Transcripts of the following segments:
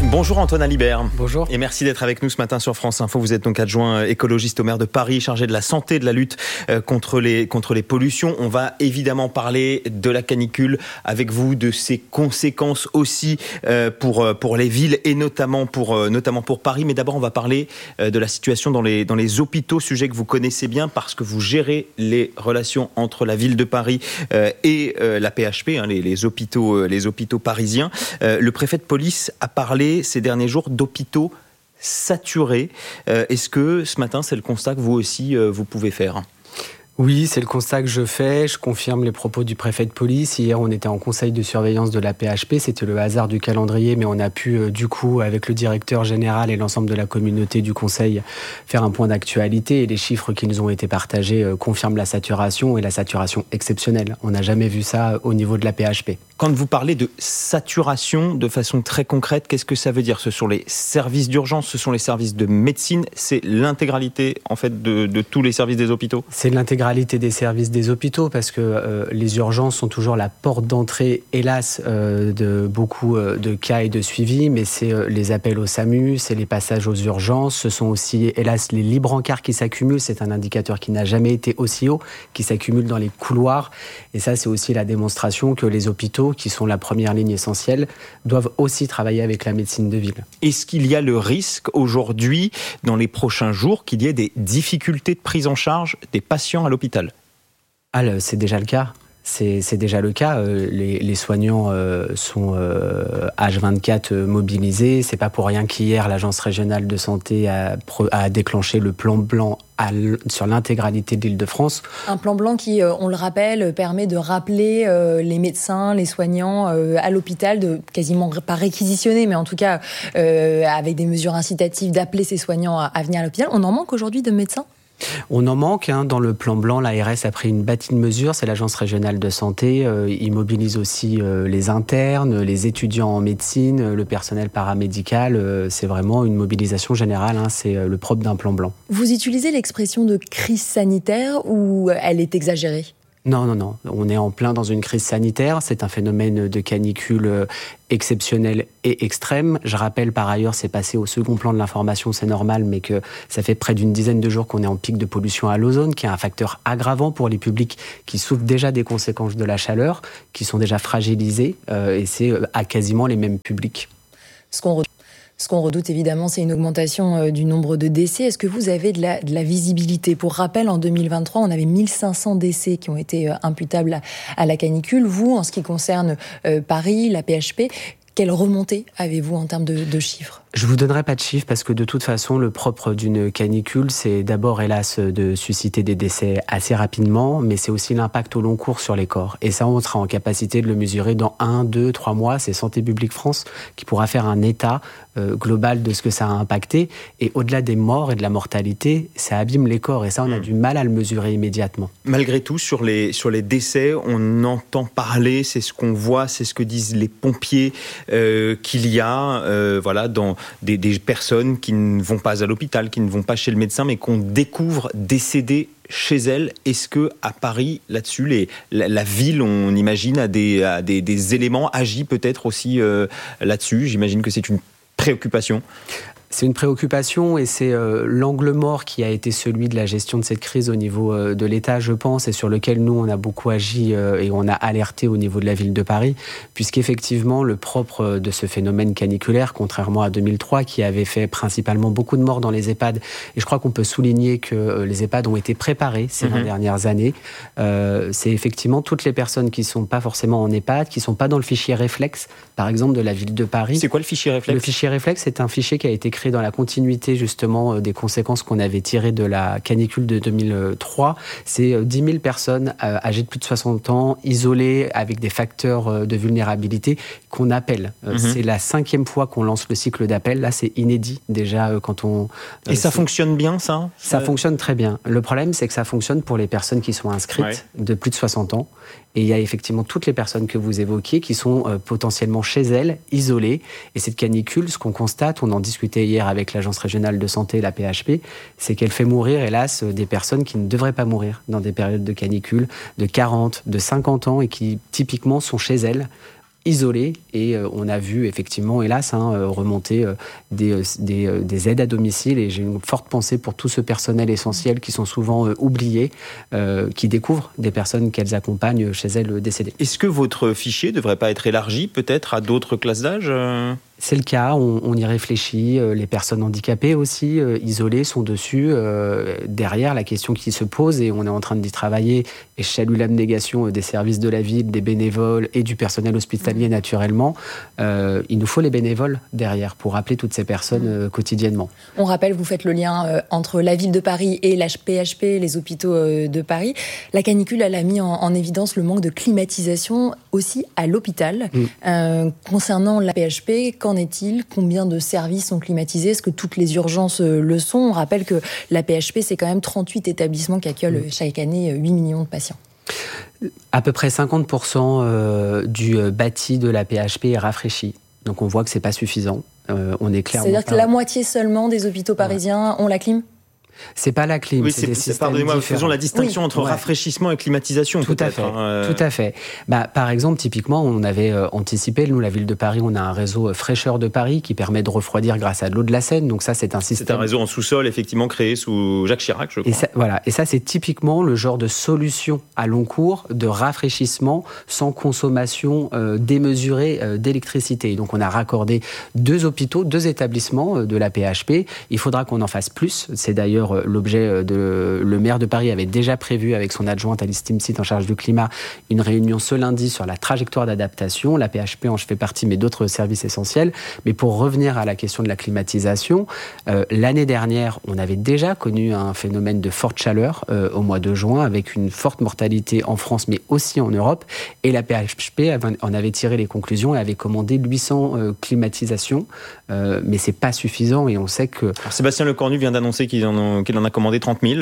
Bonjour Antoine Alibert. Bonjour. Et merci d'être avec nous ce matin sur France Info. Vous êtes donc adjoint écologiste au maire de Paris, chargé de la santé, de la lutte contre les pollutions. On va évidemment parler de la canicule avec vous, de ses conséquences aussi pour les villes et notamment pour Paris. Mais d'abord, on va parler de la situation dans les hôpitaux, sujet que vous connaissez bien parce que vous gérez les relations entre la ville de Paris et la PHP, les hôpitaux parisiens. Le préfet de police a parlé ces derniers jours d'hôpitaux saturés. Est-ce que ce matin, c'est le constat que vous aussi, vous pouvez faire ? Oui, c'est le constat que je fais. Je confirme les propos du préfet de police. Hier, on était en conseil de surveillance de la PHP. C'était le hasard du calendrier, mais on a pu, du coup, avec le directeur général et l'ensemble de la communauté du conseil, faire un point d'actualité. Et les chiffres qui nous ont été partagés confirment la saturation et la saturation exceptionnelle. On n'a jamais vu ça au niveau de la PHP. Quand vous parlez de saturation de façon très concrète, qu'est-ce que ça veut dire ? Ce sont les services d'urgence, ce sont les services de médecine, c'est l'intégralité en fait de tous les services des hôpitaux ? C'est l'intégralité des services des hôpitaux parce que les urgences sont toujours la porte d'entrée, hélas, de beaucoup de cas et de suivi, mais c'est les appels au SAMU, c'est les passages aux urgences, ce sont aussi, hélas, les libres encarts qui s'accumulent, c'est un indicateur qui n'a jamais été aussi haut, qui s'accumule dans les couloirs, et ça c'est aussi la démonstration que les hôpitaux, qui sont la première ligne essentielle, doivent aussi travailler avec la médecine de ville. Est-ce qu'il y a le risque aujourd'hui, dans les prochains jours, qu'il y ait des difficultés de prise en charge des patients à l'hôpital ? C'est déjà le cas. C'est déjà le cas. Les soignants sont H24 mobilisés. C'est pas pour rien qu'hier, l'Agence régionale de santé a déclenché le plan blanc sur l'intégralité de l'Île-de-France. Un plan blanc qui, on le rappelle, permet de rappeler les médecins, les soignants à l'hôpital, de quasiment pas réquisitionner, mais en tout cas avec des mesures incitatives d'appeler ces soignants à venir à l'hôpital. On en manque aujourd'hui de médecins ? On en manque. Dans le plan blanc, l'ARS a pris une bâtie de mesures. C'est l'Agence régionale de santé. Il mobilise aussi les internes, les étudiants en médecine, le personnel paramédical. C'est vraiment une mobilisation générale. C'est le propre d'un plan blanc. Vous utilisez l'expression de crise sanitaire ou elle est exagérée ? Non. On est en plein dans une crise sanitaire. C'est un phénomène de canicule exceptionnel et extrême. Je rappelle par ailleurs, c'est passé au second plan de l'information, c'est normal, mais que ça fait près d'une dizaine de jours qu'on est en pic de pollution à l'ozone, qui est un facteur aggravant pour les publics qui souffrent déjà des conséquences de la chaleur, qui sont déjà fragilisés, et c'est à quasiment les mêmes publics. Ce qu'on redoute évidemment, c'est une augmentation du nombre de décès. Est-ce que vous avez de la visibilité ? Pour rappel, en 2023, on avait 1500 décès qui ont été imputables à la canicule. Vous, en ce qui concerne Paris, la PHP, quelle remontée avez-vous en termes de chiffres ? Je ne vous donnerai pas de chiffres parce que de toute façon, le propre d'une canicule, c'est d'abord, hélas, de susciter des décès assez rapidement, mais c'est aussi l'impact au long cours sur les corps. Et ça, on sera en capacité de le mesurer dans 1, 2, 3 mois. C'est Santé publique France qui pourra faire un état global de ce que ça a impacté. Et au-delà des morts et de la mortalité, ça abîme les corps. Et ça, on a du mal à le mesurer immédiatement. Malgré tout, sur les décès, on entend parler, c'est ce qu'on voit, c'est ce que disent les pompiers, qu'il y a dans des personnes qui ne vont pas à l'hôpital, qui ne vont pas chez le médecin, mais qu'on découvre décédées chez elles. Est-ce que à Paris, là-dessus, la ville, on imagine, a des éléments, agit peut-être aussi là-dessus ? J'imagine que c'est une préoccupation. C'est une préoccupation et c'est l'angle mort qui a été celui de la gestion de cette crise au niveau de l'État, je pense, et sur lequel nous, on a beaucoup agi et on a alerté au niveau de la ville de Paris, puisqu'effectivement, le propre de ce phénomène caniculaire, contrairement à 2003, qui avait fait principalement beaucoup de morts dans les EHPAD, et je crois qu'on peut souligner que les EHPAD ont été préparés ces 20 dernières années, c'est effectivement toutes les personnes qui ne sont pas forcément en EHPAD, qui ne sont pas dans le fichier réflexe, par exemple, de la ville de Paris. C'est quoi le fichier réflexe ? Le fichier réflexe, c'est un fichier qui a été créé dans la continuité justement des conséquences qu'on avait tirées de la canicule de 2003. C'est 10 000 personnes âgées de plus de 60 ans, isolées avec des facteurs de vulnérabilité qu'on appelle. C'est la 5e fois qu'on lance le cycle d'appel. Là, c'est inédit déjà quand on... Et ça fonctionne bien, ça ? Ça fonctionne très bien. Le problème, c'est que ça fonctionne pour les personnes qui sont inscrites de plus de 60 ans. Et il y a effectivement toutes les personnes que vous évoquiez qui sont potentiellement chez elles, isolées. Et cette canicule, ce qu'on constate, on en discutait hier avec l'Agence régionale de santé, la PHP, c'est qu'elle fait mourir, hélas, des personnes qui ne devraient pas mourir dans des périodes de canicule de 40, de 50 ans et qui, typiquement, sont chez elles, isolés et on a vu effectivement, hélas, remonter des aides à domicile et j'ai une forte pensée pour tout ce personnel essentiel qui sont souvent oubliés, qui découvrent des personnes qu'elles accompagnent chez elles décédées. Est-ce que votre fichier ne devrait pas être élargi peut-être à d'autres classes d'âge ? C'est le cas, on y réfléchit. Les personnes handicapées aussi, isolées, sont dessus. Derrière, la question qui se pose, et on est en train d'y travailler, et je salue l'abnégation des services de la ville, des bénévoles et du personnel hospitalier naturellement. Il nous faut les bénévoles derrière pour appeler toutes ces personnes quotidiennement. On rappelle, vous faites le lien entre la ville de Paris et la PHP, les hôpitaux de Paris. La canicule, elle a mis en évidence le manque de climatisation aussi à l'hôpital. Concernant la PHP, qu'en est-il ? Combien de services sont climatisés ? Est-ce que toutes les urgences le sont ? On rappelle que la PHP, c'est quand même 38 établissements qui accueillent chaque année 8 millions de patients. À peu près 50% du bâti de la PHP est rafraîchi. Donc on voit que c'est pas suffisant. On est clairement. C'est-à-dire que la moitié seulement des hôpitaux parisiens ont la clim ? C'est pas la clim, oui, c'est des systèmes pardonnez-moi, différents. faisons la distinction entre rafraîchissement et climatisation. Tout à fait. Tout à fait. Par exemple, typiquement, on avait anticipé, nous, la ville de Paris, on a un réseau Fraîcheur de Paris qui permet de refroidir grâce à de l'eau de la Seine. Donc ça, c'est un système. C'est un réseau en sous-sol, effectivement, créé sous Jacques Chirac, je crois. Et ça, c'est typiquement le genre de solution à long cours de rafraîchissement sans consommation démesurée d'électricité. Donc on a raccordé 2 hôpitaux, 2 établissements de la PHP. Il faudra qu'on en fasse plus. C'est d'ailleurs l'objet de... Le maire de Paris avait déjà prévu avec son adjointe Alice Timsit en charge du climat une réunion ce lundi sur la trajectoire d'adaptation. La PHP en fait partie, mais d'autres services essentiels. Mais pour revenir à la question de la climatisation, l'année dernière, on avait déjà connu un phénomène de forte chaleur au mois de juin avec une forte mortalité en France, mais aussi en Europe. Et la PHP en avait tiré les conclusions et avait commandé 800 climatisations. Mais c'est pas suffisant et on sait que... Alors, Sébastien Lecornu vient d'annoncer qu'il en a commandé 30 000.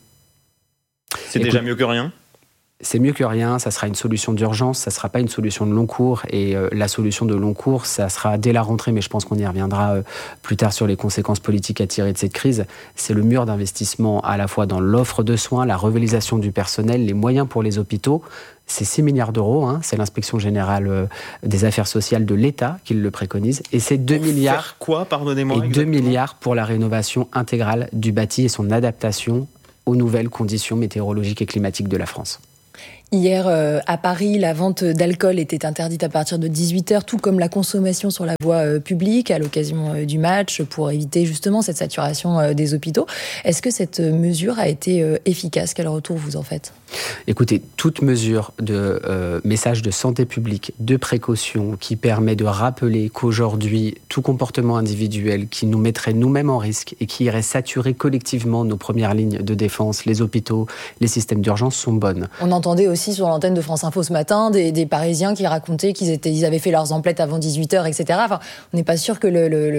C'est déjà mieux que rien. C'est mieux que rien, ça sera une solution d'urgence, ça ne sera pas une solution de long cours. Et la solution de long cours, ça sera dès la rentrée, mais je pense qu'on y reviendra plus tard sur les conséquences politiques à tirer de cette crise. C'est le mur d'investissement à la fois dans l'offre de soins, la revalidation du personnel, les moyens pour les hôpitaux. C'est 6 milliards d'euros, c'est l'inspection générale des affaires sociales de l'État qui le préconise. Et c'est 2 milliards. Faire quoi, pardonnez-moi? Et 2 milliards pour la rénovation intégrale du bâti et son adaptation aux nouvelles conditions météorologiques et climatiques de la France. Hier, à Paris, la vente d'alcool était interdite à partir de 18h, tout comme la consommation sur la voie publique à l'occasion du match pour éviter justement cette saturation des hôpitaux. Est-ce que cette mesure a été efficace? Quel retour vous en faites? Écoutez, toute mesure de message de santé publique, de précaution, qui permet de rappeler qu'aujourd'hui, tout comportement individuel qui nous mettrait nous-mêmes en risque et qui irait saturer collectivement nos premières lignes de défense, les hôpitaux, les systèmes d'urgence sont bonnes. On entendait aussi sur l'antenne de France Info ce matin des Parisiens qui racontaient qu'ils avaient fait leurs emplettes avant 18h, etc. Enfin, on n'est pas sûr que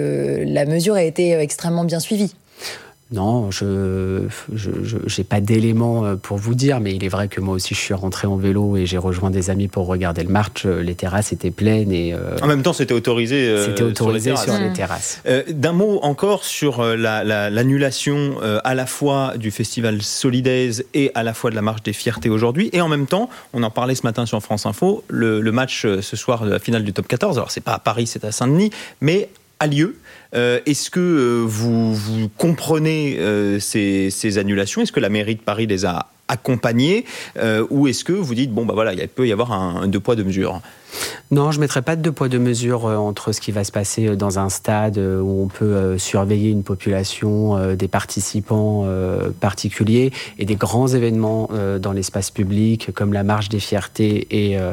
la mesure ait été extrêmement bien suivie. Non, je n'ai pas d'éléments pour vous dire, mais il est vrai que moi aussi je suis rentré en vélo et j'ai rejoint des amis pour regarder le match. Les terrasses étaient pleines et en même temps c'était autorisé. C'était autorisé sur les terrasses. D'un mot encore sur l'annulation à la fois du festival Solidaise et à la fois de la marche des fiertés aujourd'hui, et en même temps, on en parlait ce matin sur France Info, le match ce soir de la finale du Top 14. Alors c'est pas à Paris, c'est à Saint-Denis, mais a lieu. Est-ce que vous comprenez ces annulations? Est-ce que la mairie de Paris les a accompagnées? Ou est-ce que vous dites, bon, bah voilà, il peut y avoir un deux poids, deux mesures? Non, je ne mettrai pas de deux poids, deux mesures entre ce qui va se passer dans un stade où on peut surveiller une population, des participants particuliers, et des grands événements dans l'espace public, comme la marche des fiertés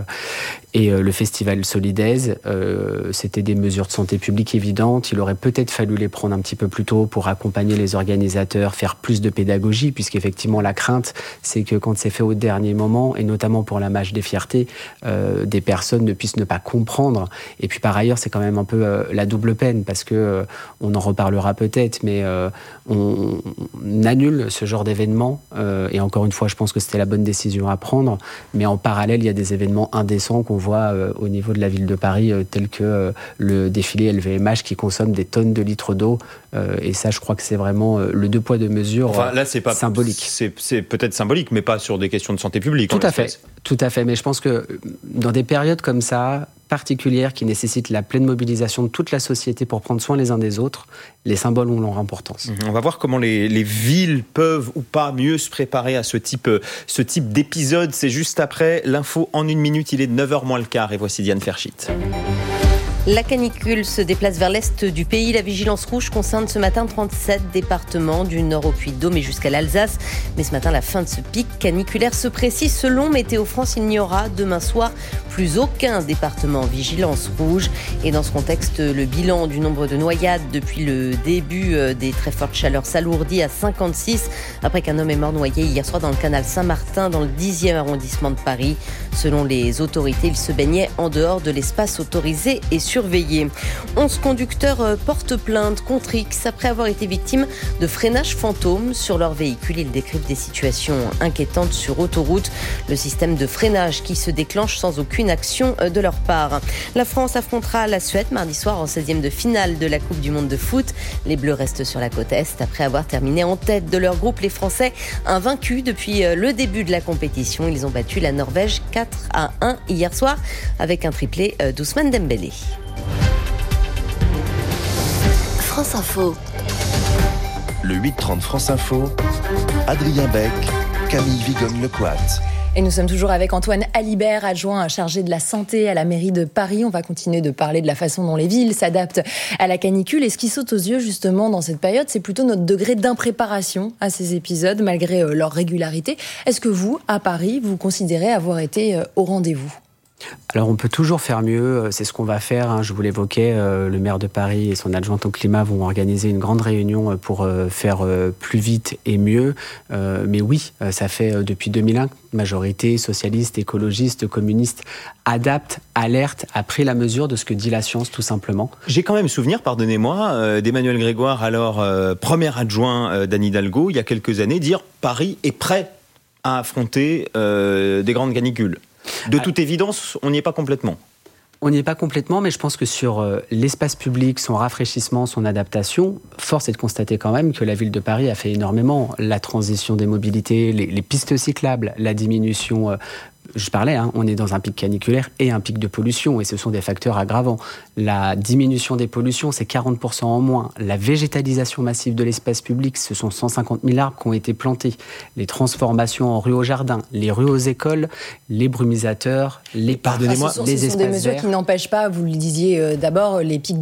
et le festival Solidaise. C'était des mesures de santé publique évidentes. Il aurait peut-être fallu les prendre un petit peu plus tôt pour accompagner les organisateurs, faire plus de pédagogie, puisqu'effectivement la crainte, c'est que quand c'est fait au dernier moment, et notamment pour la marche des fiertés, des personnes ne puissent ne pas comprendre. Et puis par ailleurs, c'est quand même un peu la double peine, parce que on en reparlera peut-être, mais on annule ce genre d'événement. Et encore une fois, je pense que c'était la bonne décision à prendre. Mais en parallèle, il y a des événements indécents qu'on voit au niveau de la ville de Paris, tels que le défilé LVMH qui consomme des tonnes de litres d'eau. Et ça, je crois que c'est vraiment le deux poids, deux mesures. Enfin, là, c'est pas symbolique. C'est peut-être symbolique, mais pas sur des questions de santé publique. Tout à fait. Mais je pense que dans des périodes comme ça, particulière qui nécessite la pleine mobilisation de toute la société pour prendre soin les uns des autres, les symboles ont leur importance. On va voir comment les villes peuvent ou pas mieux se préparer à ce type d'épisode. C'est juste après l'info en 1 minute. Il est 9h moins le quart et voici Diane Ferchit. La canicule se déplace vers l'est du pays. La vigilance rouge concerne ce matin 37 départements, du nord au Puy-de-Dôme et jusqu'à l'Alsace. Mais ce matin, la fin de ce pic caniculaire se précise. Selon Météo France, il n'y aura demain soir plus aucun département en vigilance rouge. Et dans ce contexte, le bilan du nombre de noyades depuis le début des très fortes chaleurs s'alourdit à 56, après qu'un homme est mort noyé hier soir dans le canal Saint-Martin, dans le 10e arrondissement de Paris. Selon les autorités, il se baignait en dehors de l'espace autorisé et surveillé. 11 conducteurs portent plainte contre X après avoir été victimes de freinage fantôme sur leur véhicule. Ils décrivent des situations inquiétantes sur autoroute. Le système de freinage qui se déclenche sans aucune action de leur part. La France affrontera la Suède mardi soir en 16e de finale de la Coupe du Monde de foot. Les Bleus restent sur la côte Est après avoir terminé en tête de leur groupe. Les Français invaincus depuis le début de la compétition. Ils ont battu la Norvège 4-1 hier soir avec un triplé d'Ousmane Dembélé. France Info. Le 8-30 France Info, Adrien Beck, Camille Vigogne-Lecoat. Et nous sommes toujours avec Antoine Alibert, adjoint chargé de la santé à la mairie de Paris. On va continuer de parler de la façon dont les villes s'adaptent à la canicule. Et ce qui saute aux yeux justement dans cette période, c'est plutôt notre degré d'impréparation à ces épisodes, malgré leur régularité. Est-ce que vous, à Paris, vous considérez avoir été au rendez-vous ? Alors on peut toujours faire mieux, c'est ce qu'on va faire, je vous l'évoquais, le maire de Paris et son adjointe au climat vont organiser une grande réunion pour faire plus vite et mieux, mais oui, ça fait depuis 2001, majorité socialiste, écologiste, communiste, adapte, alerte, a pris la mesure de ce que dit la science tout simplement. J'ai quand même souvenir, pardonnez-moi, d'Emmanuel Grégoire, alors premier adjoint d'Anne Hidalgo, il y a quelques années, dire Paris est prêt à affronter des grandes canicules. De toute évidence, on n'y est pas complètement. On n'y est pas complètement, mais je pense que sur l'espace public, son rafraîchissement, son adaptation, force est de constater quand même que la ville de Paris a fait énormément. La transition des mobilités, les pistes cyclables, la diminution... Je parlais, on est dans un pic caniculaire et un pic de pollution, et ce sont des facteurs aggravants. La diminution des pollutions, c'est 40% en moins. La végétalisation massive de l'espace public, ce sont 150 000 arbres qui ont été plantés. Les transformations en rues aux jardins, les rues aux écoles, les brumisateurs, les parcs, les espaces verts. Ce sont des mesures qui n'empêchent pas, vous le disiez d'abord, les pics